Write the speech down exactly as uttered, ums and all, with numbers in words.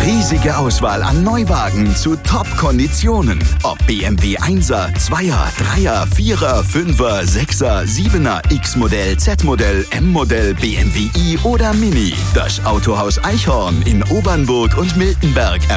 Riesige Auswahl an Neuwagen zu Top-Konditionen. Ob B M W Einser, Zweier, Dreier, Vierer, Fünfer, Sechser, Siebener, X-Modell, Z-Modell, M-Modell, B M W i oder Mini. Das Autohaus Eichhorn in Obernburg und Miltenberg